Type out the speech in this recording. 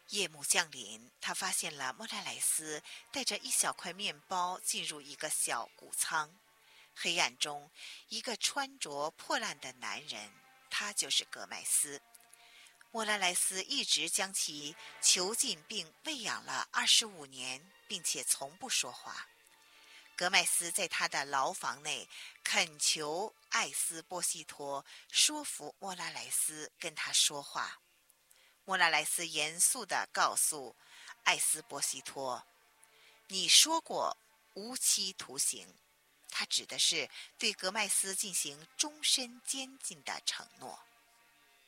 夜幕降临，他发现了莫拉莱斯带着一小块面包进入一个小谷仓。黑暗中，一个穿着破烂的男人，他就是格麦斯。莫拉莱斯一直将其囚禁并喂养了25年，并且从不说话。格麦斯在他的牢房内恳求艾斯波西托说服莫拉莱斯跟他说话。莫拉莱斯严肃地告诉艾斯波西托：“你说过无期徒刑。”他指的是对格麦斯进行终身监禁的承诺。